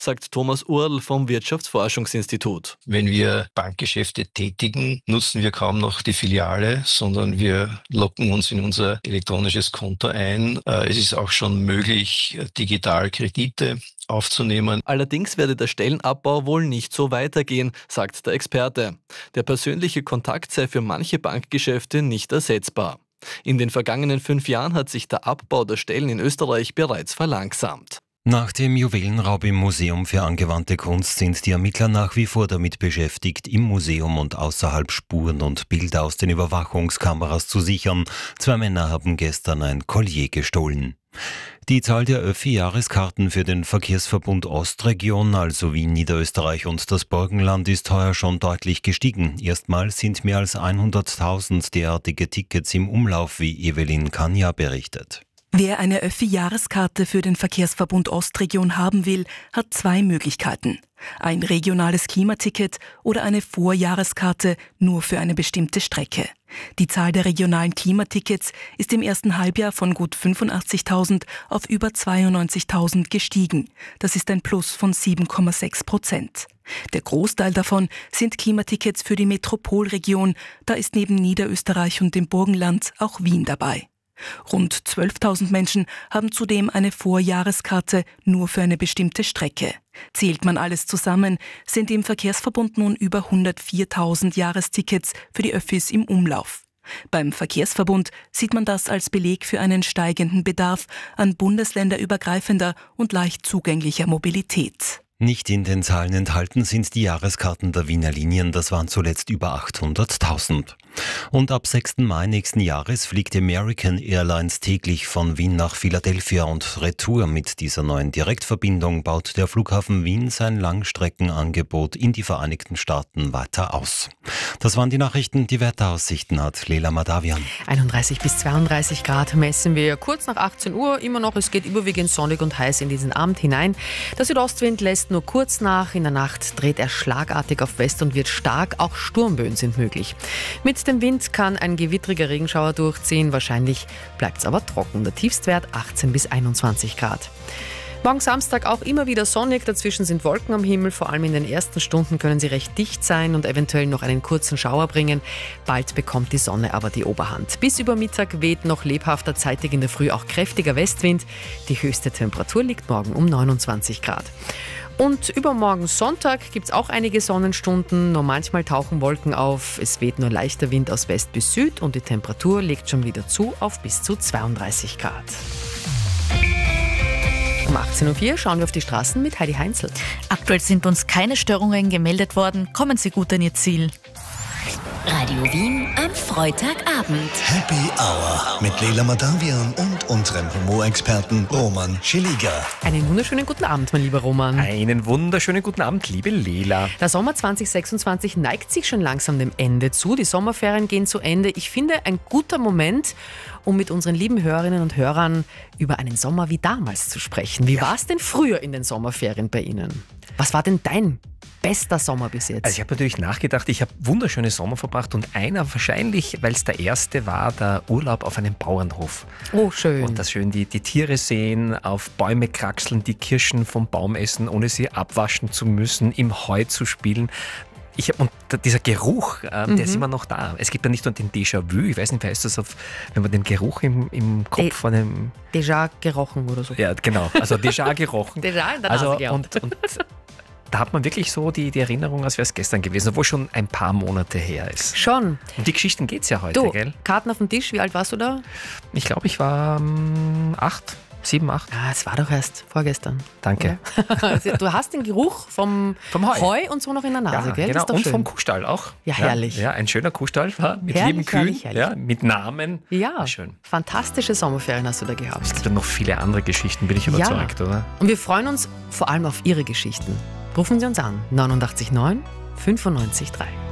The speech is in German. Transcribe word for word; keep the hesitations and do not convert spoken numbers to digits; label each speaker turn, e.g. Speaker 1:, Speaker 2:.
Speaker 1: sagt Thomas Url vom Wirtschaftsforschungsinstitut.
Speaker 2: Wenn wir Bankgeschäfte tätigen, nutzen wir kaum noch die Filiale, sondern wir locken uns in unser elektronisches Konto ein. Es ist auch schon möglich, digital Kredite aufzunehmen.
Speaker 1: Allerdings werde der Stellenabbau wohl nicht so weitergehen, sagt der Experte. Der persönliche Kontakt sei für manche Bankgeschäfte nicht ersetzbar. In den vergangenen fünf Jahren hat sich der Abbau der Stellen in Österreich bereits verlangsamt.
Speaker 3: Nach dem Juwelenraub im Museum für angewandte Kunst sind die Ermittler nach wie vor damit beschäftigt, im Museum und außerhalb Spuren und Bilder aus den Überwachungskameras zu sichern. Zwei Männer haben gestern ein Collier gestohlen. Die Zahl der Öffi-Jahreskarten für den Verkehrsverbund Ostregion, also Wien, Niederösterreich und das Burgenland, ist heuer schon deutlich gestiegen. Erstmals sind mehr als hunderttausend derartige Tickets im Umlauf, wie Evelyn Kania berichtet.
Speaker 4: Wer eine Öffi-Jahreskarte für den Verkehrsverbund Ostregion haben will, hat zwei Möglichkeiten. Ein regionales Klimaticket oder eine Vorjahreskarte nur für eine bestimmte Strecke. Die Zahl der regionalen Klimatickets ist im ersten Halbjahr von gut fünfundachtzigtausend auf über zweiundneunzigtausend gestiegen. Das ist ein Plus von sieben Komma sechs Prozent. Der Großteil davon sind Klimatickets für die Metropolregion. Da ist neben Niederösterreich und dem Burgenland auch Wien dabei. Rund zwölftausend Menschen haben zudem eine Vorjahreskarte nur für eine bestimmte Strecke. Zählt man alles zusammen, sind im Verkehrsverbund nun über hundertviertausend Jahrestickets für die Öffis im Umlauf. Beim Verkehrsverbund sieht man das als Beleg für einen steigenden Bedarf an bundesländerübergreifender und leicht zugänglicher Mobilität.
Speaker 3: Nicht in den Zahlen enthalten sind die Jahreskarten der Wiener Linien, das waren zuletzt über achthunderttausend. Und ab sechsten Mai nächsten Jahres fliegt American Airlines täglich von Wien nach Philadelphia und retour. Mit dieser neuen Direktverbindung baut der Flughafen Wien sein Langstreckenangebot in die Vereinigten Staaten weiter aus. Das waren die Nachrichten. Die Wetteraussichten hat Lela Madavian.
Speaker 5: einunddreißig bis zweiunddreißig Grad messen wir kurz nach achtzehn Uhr. Immer noch, es geht überwiegend sonnig und heiß in diesen Abend hinein. Der Südostwind lässt nur kurz nach. In der Nacht dreht er schlagartig auf West und wird stark. Auch Sturmböen sind möglich. Mit dem Wind kann ein gewittriger Regenschauer durchziehen. Wahrscheinlich bleibt es aber trocken. Der Tiefstwert achtzehn bis einundzwanzig Grad. Morgen Samstag auch immer wieder sonnig, dazwischen sind Wolken am Himmel, vor allem in den ersten Stunden können sie recht dicht sein und eventuell noch einen kurzen Schauer bringen. Bald bekommt die Sonne aber die Oberhand. Bis über Mittag weht noch lebhafter, zeitig in der Früh auch kräftiger Westwind. Die höchste Temperatur liegt morgen um neunundzwanzig Grad. Und übermorgen Sonntag gibt es auch einige Sonnenstunden, nur manchmal tauchen Wolken auf. Es weht nur leichter Wind aus West bis Süd und die Temperatur legt schon wieder zu auf bis zu zweiunddreißig Grad. Um achtzehn Uhr vier schauen wir auf die Straßen mit Heidi Heinzel.
Speaker 6: Aktuell sind uns keine Störungen gemeldet worden. Kommen Sie gut an Ihr Ziel.
Speaker 7: Radio Wien am Freitagabend.
Speaker 8: Happy Hour mit Lela Madavian und unserem Humorexperten Roman Schilliger.
Speaker 5: Einen wunderschönen guten Abend, mein lieber Roman.
Speaker 9: Einen wunderschönen guten Abend, liebe Lela.
Speaker 5: Der Sommer zwanzig sechsundzwanzig neigt sich schon langsam dem Ende zu. Die Sommerferien gehen zu Ende. Ich finde, ein guter Moment, um mit unseren lieben Hörerinnen und Hörern über einen Sommer wie damals zu sprechen. Wie ja. war es denn früher in den Sommerferien bei Ihnen? Was war denn dein bester Sommer bis jetzt?
Speaker 9: Also ich habe natürlich nachgedacht, ich habe wunderschöne Sommer verbracht und einer wahrscheinlich, weil es der erste war, der Urlaub auf einem Bauernhof.
Speaker 5: Oh, schön.
Speaker 9: Und das schön, die, die Tiere sehen, auf Bäume kraxeln, die Kirschen vom Baum essen, ohne sie abwaschen zu müssen, im Heu zu spielen. Ich, und dieser Geruch, äh, mhm. der ist immer noch da. Es gibt ja nicht nur den Déjà-vu, ich weiß nicht, wie heißt das, auf, wenn man den Geruch im, im Kopf De- von einem...
Speaker 5: Déjà gerochen oder so.
Speaker 9: Ja, genau, also Déjà gerochen.
Speaker 5: Déjà in der Nase
Speaker 9: also,
Speaker 5: gehabt.
Speaker 9: Und, und da hat man wirklich so die, die Erinnerung, als wäre es gestern gewesen, obwohl schon ein paar Monate her ist.
Speaker 5: Schon.
Speaker 9: Und die Geschichten geht es ja heute,
Speaker 5: du,
Speaker 9: gell?
Speaker 5: Karten auf dem Tisch, wie alt warst du da?
Speaker 9: Ich glaube, ich war ähm, acht. Sieben, acht?
Speaker 5: Ah, es war doch erst vorgestern.
Speaker 9: Danke.
Speaker 5: Also, du hast den Geruch vom,
Speaker 9: vom Heu.
Speaker 5: Heu und so noch in der Nase,
Speaker 9: ja,
Speaker 5: gell?
Speaker 9: Genau.
Speaker 5: Ist doch
Speaker 9: und
Speaker 5: schön.
Speaker 9: vom Kuhstall auch.
Speaker 5: Ja, herrlich.
Speaker 9: Ja, ja, ein schöner Kuhstall ja, mit
Speaker 5: herrlich,
Speaker 9: lieben Kühen,
Speaker 5: herrlich, herrlich.
Speaker 9: Ja, mit Namen.
Speaker 5: Ja,
Speaker 9: schön.
Speaker 5: Fantastische Sommerferien hast du da gehabt.
Speaker 9: Es gibt ja noch viele andere Geschichten, bin ich überzeugt,
Speaker 5: ja.
Speaker 9: oder?
Speaker 5: Und wir freuen uns vor allem auf Ihre Geschichten. Rufen Sie uns an, neunundachtzig neun fünfundneunzig drei.